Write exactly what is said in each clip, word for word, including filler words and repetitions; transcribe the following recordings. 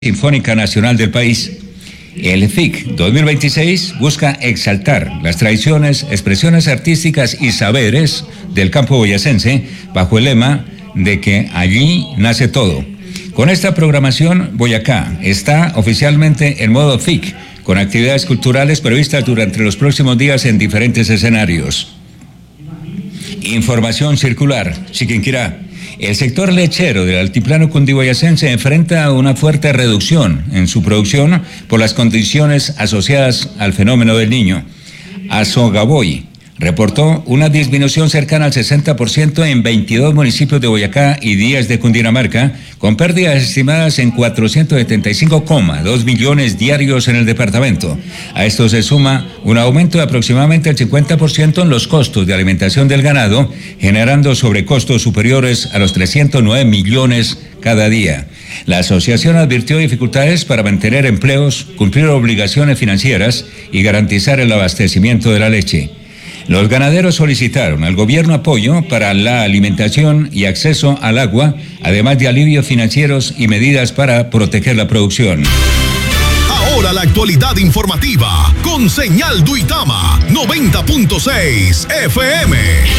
Sinfónica Nacional del país. El F I C dos mil veintiséis busca exaltar las tradiciones, expresiones artísticas y saberes del campo boyacense bajo el lema de que allí nace todo. Con esta programación, Boyacá está oficialmente en modo F I C, con actividades culturales previstas durante los próximos días en diferentes escenarios. Información circular, Chiquinquirá. El sector lechero del altiplano cundiboyacense enfrenta una fuerte reducción en su producción por las condiciones asociadas al fenómeno del Niño. Azogaboy reportó una disminución cercana al sesenta por ciento en veintidós municipios de Boyacá y diez de Cundinamarca, con pérdidas estimadas en cuatrocientos setenta y cinco coma dos millones diarios en el departamento. A esto se suma un aumento de aproximadamente el cincuenta por ciento en los costos de alimentación del ganado, generando sobrecostos superiores a los trescientos nueve millones cada día. La asociación advirtió dificultades para mantener empleos, cumplir obligaciones financieras y garantizar el abastecimiento de la leche. Los ganaderos solicitaron al gobierno apoyo para la alimentación y acceso al agua, además de alivios financieros y medidas para proteger la producción. Ahora la actualidad informativa con Señal Duitama noventa punto seis F M.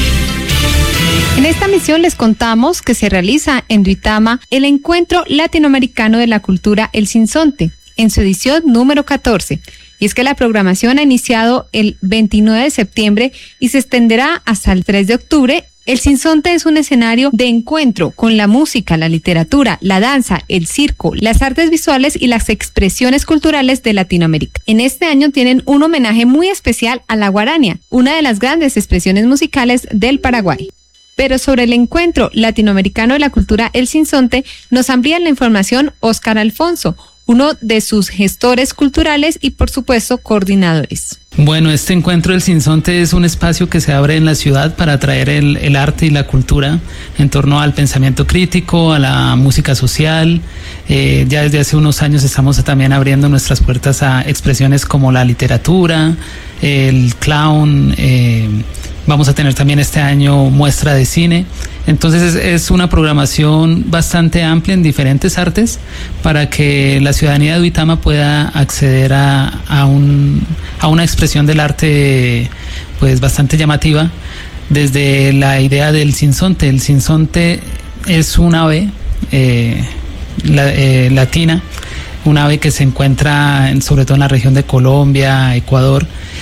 En esta misión les contamos que se realiza en Duitama el Encuentro Latinoamericano de la Cultura El Sinsonte, en su edición número catorce. Y es que la programación ha iniciado el veintinueve de septiembre y se extenderá hasta el tres de octubre. El Sinsonte es un escenario de encuentro con la música, la literatura, la danza, el circo, las artes visuales y las expresiones culturales de Latinoamérica. En este año tienen un homenaje muy especial a la guarania, una de las grandes expresiones musicales del Paraguay. Pero sobre el Encuentro Latinoamericano de la Cultura El Sinsonte nos amplía la información Óscar Alfonso, uno de sus gestores culturales y, por supuesto, coordinadores. Bueno, este Encuentro del Sinsonte es un espacio que se abre en la ciudad para traer el, el arte y la cultura en torno al pensamiento crítico, a la música social. Eh, ya desde hace unos años estamos también abriendo nuestras puertas a expresiones como la literatura, el clown. Eh, vamos a tener también este año muestra de cine. Entonces es, es una programación bastante amplia en diferentes artes para que la ciudadanía de Duitama pueda acceder a, a, un, a una expresión del arte pues bastante llamativa desde la idea del sinsonte. El sinsonte es un ave eh, la, eh, latina, un ave que se encuentra en, sobre todo en la región de Colombia, Ecuador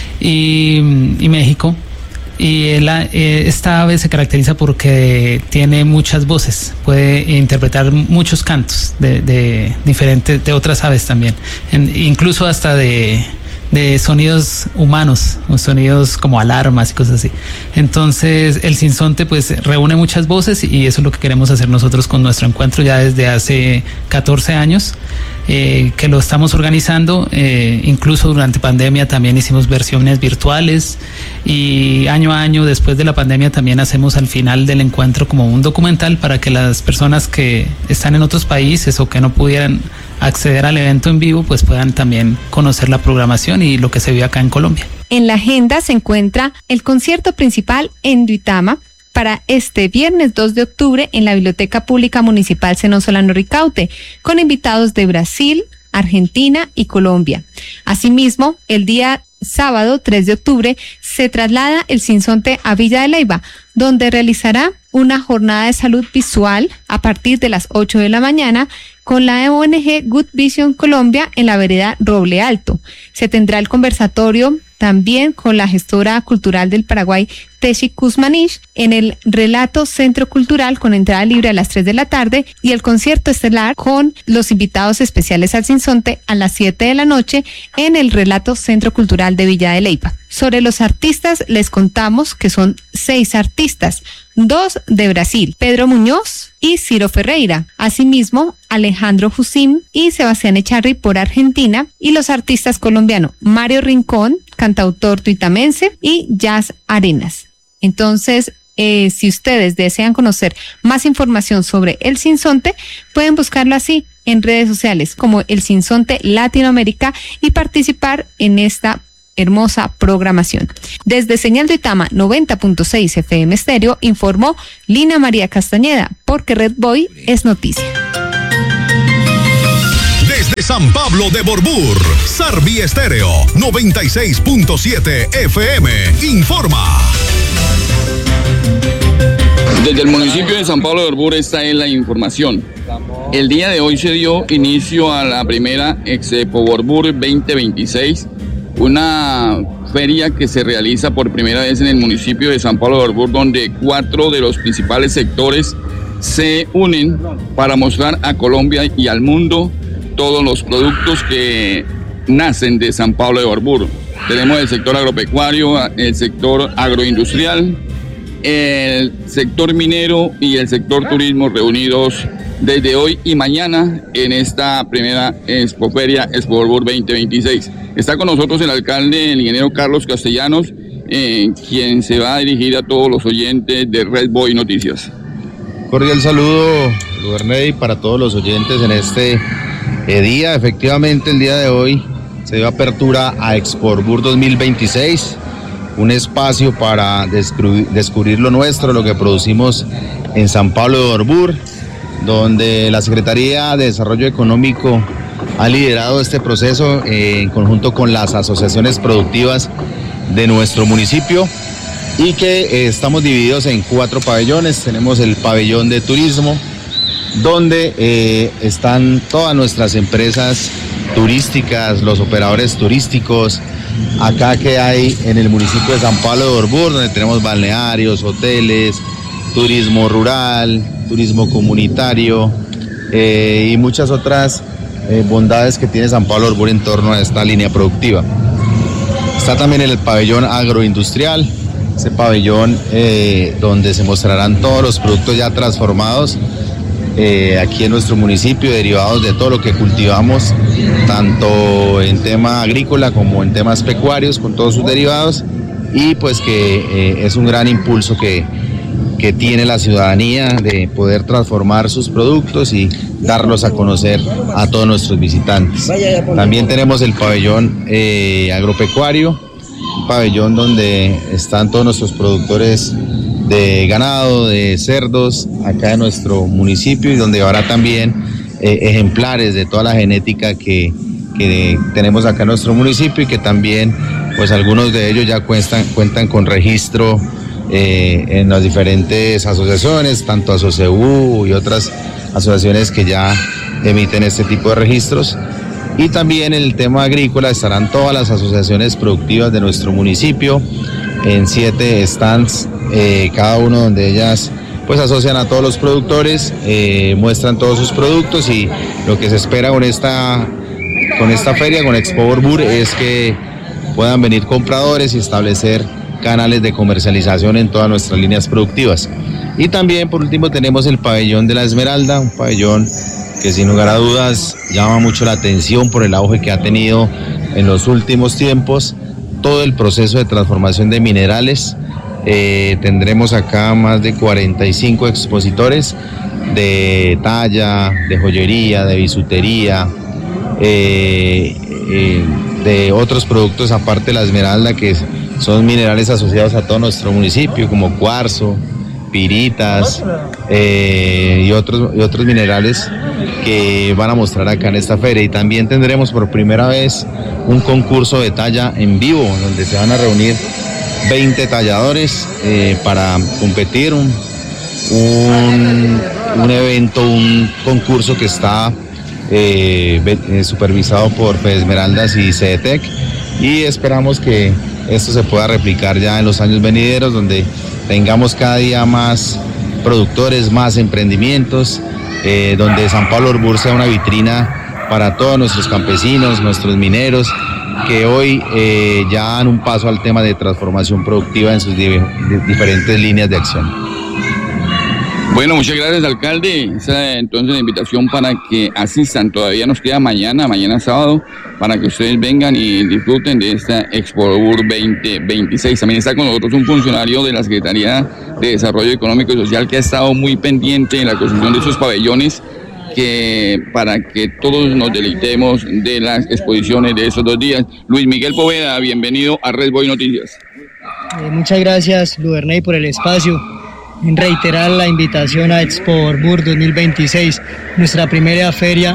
y, y México. Y el, eh, esta ave se caracteriza porque tiene muchas voces, puede interpretar muchos cantos de, de diferentes, de otras aves también, en, incluso hasta de, de sonidos humanos, o sonidos como alarmas y cosas así. Entonces el sinsonte pues reúne muchas voces y eso es lo que queremos hacer nosotros con nuestro encuentro ya desde hace catorce años. Eh, que lo estamos organizando, eh, incluso durante pandemia también hicimos versiones virtuales y año a año después de la pandemia también hacemos al final del encuentro como un documental para que las personas que están en otros países o que no pudieran acceder al evento en vivo pues puedan también conocer la programación y lo que se vive acá en Colombia. En la agenda se encuentra el concierto principal en Duitama para este viernes dos de octubre en la Biblioteca Pública Municipal Zenón Solano Ricaurte, con invitados de Brasil, Argentina y Colombia. Asimismo, el día sábado tres de octubre se traslada el Sinsonte a Villa de Leyva, donde realizará una jornada de salud visual a partir de las ocho de la mañana con la O N G Good Vision Colombia en la vereda Roble Alto. Se tendrá el conversatorio también con la gestora cultural del Paraguay, Teshi Kuzmanich, en el Relato Centro Cultural con entrada libre a las tres de la tarde y el concierto estelar con los invitados especiales al Sinsonte a las siete de la noche en el Relato Centro Cultural de Villa de Leyva. Sobre los artistas les contamos que son seis artistas, dos de Brasil, Pedro Muñoz y Ciro Ferreira. Asimismo, Alejandro Jusim y Sebastián Echarri por Argentina y los artistas colombianos Mario Rincón, cantautor tuitamense, y Jazz Arenas. Entonces, eh, si ustedes desean conocer más información sobre el Sinsonte, pueden buscarlo así en redes sociales como el Sinsonte Latinoamérica y participar en esta hermosa programación. Desde Señal Duitama noventa punto seis F M Estéreo informó Lina María Castañeda, porque Red Boy es noticia. Desde San Pablo de Borbur, Sarvi Estéreo, noventa y seis punto siete F M, informa. Desde el municipio de San Pablo de Borbur, esta es la información. El día de hoy se dio inicio a la primera Expo Borbur veinte veintiséis, una feria que se realiza por primera vez en el municipio de San Pablo de Borbur, donde cuatro de los principales sectores se unen para mostrar a Colombia y al mundo todos los productos que nacen de San Pablo de Borbur. Tenemos el sector agropecuario, el sector agroindustrial, el sector minero y el sector turismo reunidos desde hoy y mañana en esta primera Expoferia Expo Borbur veinte veintiséis. Está con nosotros el alcalde, el ingeniero Carlos Castellanos, eh, quien se va a dirigir a todos los oyentes de Red Boy Noticias. Cordial saludo, Luvernay, para todos los oyentes en este eh, día. Efectivamente, el día de hoy se dio apertura a Expo Borbur dos mil veintiséis, un espacio para descubrir, descubrir lo nuestro, lo que producimos en San Pablo de Borbur, donde la Secretaría de Desarrollo Económico ha liderado este proceso eh, en conjunto con las asociaciones productivas de nuestro municipio, y que eh, estamos divididos en cuatro pabellones. Tenemos el pabellón de turismo, donde eh, están todas nuestras empresas turísticas, los operadores turísticos, acá que hay en el municipio de San Pablo de Borbur, donde tenemos balnearios, hoteles, turismo rural, turismo comunitario eh, y muchas otras eh, bondades que tiene San Pablo de Borbur en torno a esta línea productiva. Está también el pabellón agroindustrial, ese pabellón eh, donde se mostrarán todos los productos ya transformados eh, aquí en nuestro municipio, derivados de todo lo que cultivamos, tanto en tema agrícola como en temas pecuarios, con todos sus derivados, y pues que eh, es un gran impulso que, que tiene la ciudadanía de poder transformar sus productos y darlos a conocer a todos nuestros visitantes. También tenemos el pabellón eh, agropecuario, un pabellón donde están todos nuestros productores de ganado, de cerdos, acá en nuestro municipio, y donde habrá también eh, ejemplares de toda la genética que, que tenemos acá en nuestro municipio, y que también pues algunos de ellos ya cuentan, cuentan con registro eh, en las diferentes asociaciones, tanto Asocebú y otras asociaciones que ya emiten este tipo de registros. Y también en el tema agrícola estarán todas las asociaciones productivas de nuestro municipio en siete stands, eh, cada uno donde ellas pues asocian a todos los productores, eh, muestran todos sus productos, y lo que se espera con esta, con esta feria, con Expo Borbur, es que puedan venir compradores y establecer canales de comercialización en todas nuestras líneas productivas. Y también por último tenemos el pabellón de la Esmeralda, un pabellón que sin lugar a dudas llama mucho la atención por el auge que ha tenido en los últimos tiempos todo el proceso de transformación de minerales. Eh, tendremos acá más de cuarenta y cinco expositores de talla, de joyería, de bisutería, eh, eh, de otros productos aparte de la esmeralda, que son minerales asociados a todo nuestro municipio, como cuarzo, piritas eh, y, otros, y otros minerales que van a mostrar acá en esta feria. Y también tendremos por primera vez un concurso de talla en vivo, donde se van a reunir veinte talladores eh, para competir, un, un, un evento, un concurso que está eh, supervisado por Esmeraldas y Cedetec, y esperamos que esto se pueda replicar ya en los años venideros, donde tengamos cada día más productores, más emprendimientos, eh, donde San Pablo de Borbur sea una vitrina para todos nuestros campesinos, nuestros mineros, que hoy eh, ya dan un paso al tema de transformación productiva en sus di- diferentes líneas de acción. Bueno, muchas gracias, alcalde. Esa es entonces la invitación para que asistan. Todavía nos queda mañana, mañana sábado, para que ustedes vengan y disfruten de esta Expo Borbur veinte veintiséis. También está con nosotros un funcionario de la Secretaría de Desarrollo Económico y Social que ha estado muy pendiente en la construcción de esos pabellones, que para que todos nos deleitemos de las exposiciones de esos dos días. Luis Miguel Poveda, bienvenido a Red Boy Noticias. Eh, muchas gracias, Luvernay, por el espacio. En reiterar la invitación a Expo Borbur dos mil veintiséis, nuestra primera feria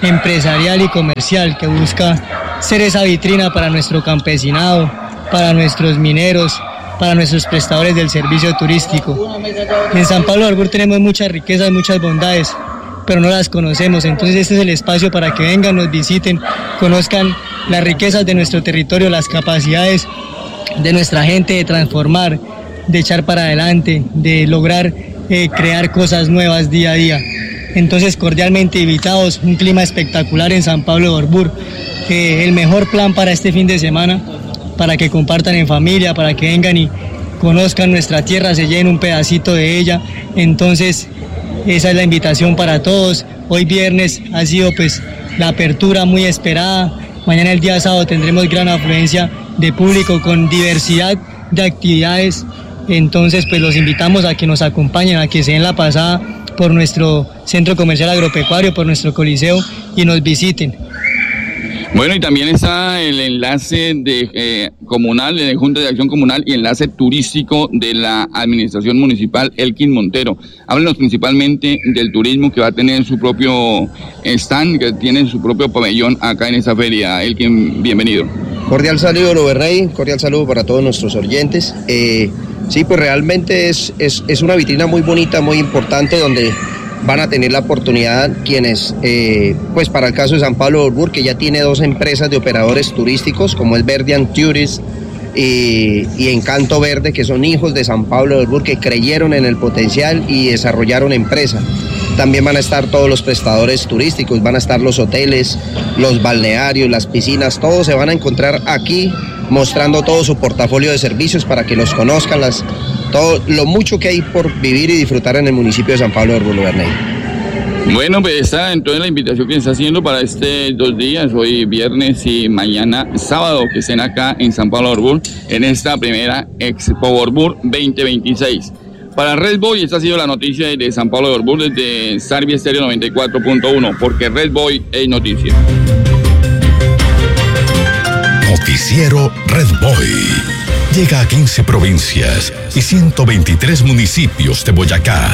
empresarial y comercial que busca ser esa vitrina para nuestro campesinado, para nuestros mineros, para nuestros prestadores del servicio turístico. En San Pablo de Orbur tenemos muchas riquezas, muchas bondades, pero no las conocemos. Entonces este es el espacio para que vengan, nos visiten, conozcan las riquezas de nuestro territorio, las capacidades de nuestra gente de transformar, de echar para adelante, de lograr eh, crear cosas nuevas día a día. Entonces cordialmente invitados, un clima espectacular en San Pablo de Orbur, eh, el mejor plan para este fin de semana, para que compartan en familia, para que vengan y conozcan nuestra tierra, se lleven un pedacito de ella. Entonces esa es la invitación para todos. Hoy viernes ha sido pues la apertura muy esperada. Mañana el día sábado tendremos gran afluencia de público con diversidad de actividades. Entonces pues los invitamos a que nos acompañen, a que se den la pasada por nuestro centro comercial agropecuario, por nuestro coliseo y nos visiten. Bueno, y también está el enlace de eh, comunal, de Junta de Acción Comunal y enlace turístico de la Administración Municipal Elkin Montero. Háblenos principalmente del turismo que va a tener su propio stand, que tiene su propio pabellón acá en esta feria. Elkin, bienvenido. Cordial saludo, Loberrey, cordial saludo para todos nuestros oyentes. Eh, sí, pues realmente es, es, es una vitrina muy bonita, muy importante, donde van a tener la oportunidad quienes, eh, pues para el caso de San Pablo de Orbur, que ya tiene dos empresas de operadores turísticos, como el Verdian Tourist y, y Encanto Verde, que son hijos de San Pablo de Orbur, que creyeron en el potencial y desarrollaron empresa. También van a estar todos los prestadores turísticos, van a estar los hoteles, los balnearios, las piscinas, todos se van a encontrar aquí mostrando todo su portafolio de servicios para que los conozcan, las, todo lo mucho que hay por vivir y disfrutar en el municipio de San Pablo de Orbur, Bernay. Bueno, pues está entonces la invitación que se está haciendo para estos dos días, hoy viernes y mañana sábado, que estén acá en San Pablo de Orbur, en esta primera Expo Orbur veinte veintiséis. Para Red Boy, esta ha sido la noticia de San Pablo de Orbur desde Sarvia Estéreo noventa y cuatro punto uno, porque Red Boy es noticia. Noticiero Red Boy. Llega a quince provincias y ciento veintitrés municipios de Boyacá.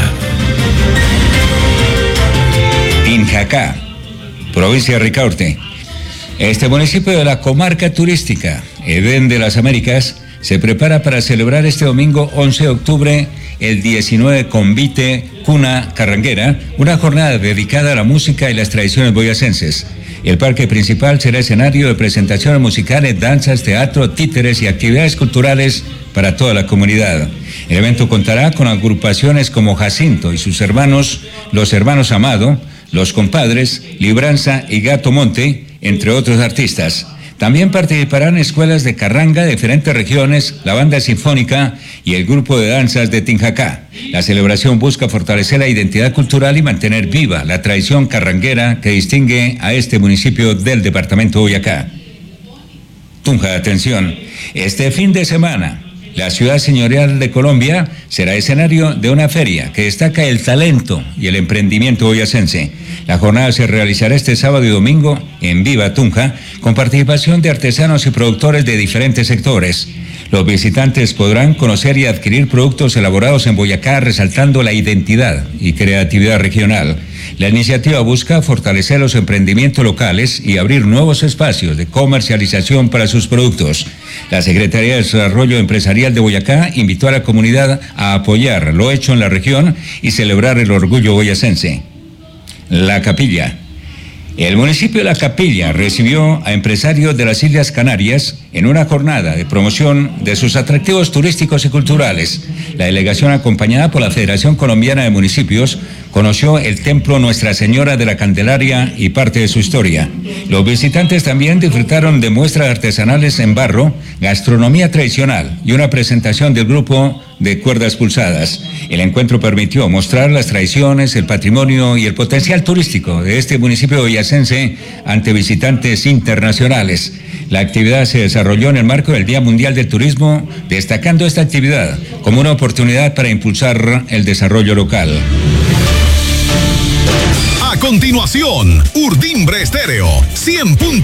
Tinjacá, provincia de Ricaurte. Este municipio de la comarca turística Edén de las Américas se prepara para celebrar este domingo once de octubre el diecinueve Convite Cuna Carranguera, una jornada dedicada a la música y las tradiciones boyacenses. El parque principal será escenario de presentaciones musicales, danzas, teatro, títeres y actividades culturales para toda la comunidad. El evento contará con agrupaciones como Jacinto y sus hermanos, los hermanos Amado, los Compadres, Libranza y Gato Monte, entre otros artistas. También participarán escuelas de carranga de diferentes regiones, la banda sinfónica y el grupo de danzas de Tinjacá. La celebración busca fortalecer la identidad cultural y mantener viva la tradición carranguera que distingue a este municipio del departamento de Boyacá. Tunja, atención, este fin de semana, la ciudad señorial de Colombia será escenario de una feria que destaca el talento y el emprendimiento boyacense. La jornada se realizará este sábado y domingo en Viva Tunja, con participación de artesanos y productores de diferentes sectores. Los visitantes podrán conocer y adquirir productos elaborados en Boyacá, resaltando la identidad y creatividad regional. La iniciativa busca fortalecer los emprendimientos locales y abrir nuevos espacios de comercialización para sus productos. La Secretaría de Desarrollo Empresarial de Boyacá invitó a la comunidad a apoyar lo hecho en la región y celebrar el orgullo boyacense. La Capilla. El municipio de La Capilla recibió a empresarios de las Islas Canarias en una jornada de promoción de sus atractivos turísticos y culturales. La delegación, acompañada por la Federación Colombiana de Municipios, conoció el templo Nuestra Señora de la Candelaria y parte de su historia. Los visitantes también disfrutaron de muestras artesanales en barro, gastronomía tradicional y una presentación del grupo de cuerdas pulsadas. El encuentro permitió mostrar las tradiciones, el patrimonio y el potencial turístico de este municipio boyacense ante visitantes internacionales. La actividad se desarrolló en el marco del Día Mundial del Turismo, destacando esta actividad como una oportunidad para impulsar el desarrollo local. A continuación, Urdimbre Estéreo, cien punto